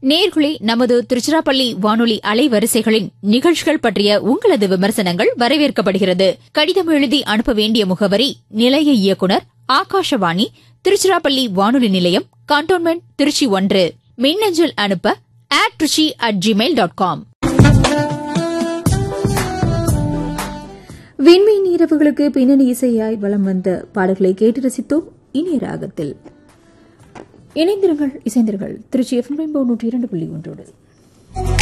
நேயர்களே, நமது திருச்சிராப்பள்ளி வானொலி அலைவரிசைகளின் நிகழ்ச்சிகள் பற்றிய உங்களது விமர்சனங்கள் வரவேற்கப்படுகிறது. கடிதம் எழுதி அனுப்ப வேண்டிய முகவரி: நிலைய இயக்குனர், ஆகாஷவாணி, திருச்சிராப்பள்ளி வானொலி நிலையம், கண்டோன்மென்ட், திருச்சி 1. மின்னஞ்சல் அனுப்ப @trichy@gmail.com. விண்மீன் இரவுகளுக்கு பின்னணி இசையாய் வலம் வந்த பாடல்களை கேட்டு ரசித்தோம். இனிய ராகத்தில் இணைந்திருங்கள், இசைந்திருங்கள். திருச்சி FM 102.1.